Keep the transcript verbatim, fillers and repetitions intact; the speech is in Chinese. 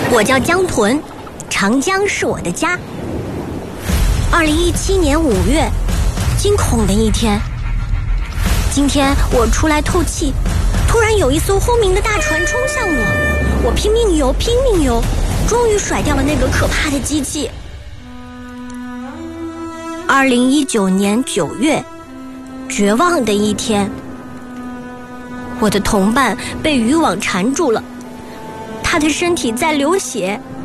我叫江豚，长江是我的家。二零一七年五月，惊恐的一天。今天我出来透气，突然有一艘轰鸣的大船冲向我，我拼命游，拼命游，终于甩掉了那个可怕的机器。二零一九年九月，绝望的一天。我的同伴被渔网缠住了，他的身体在流血，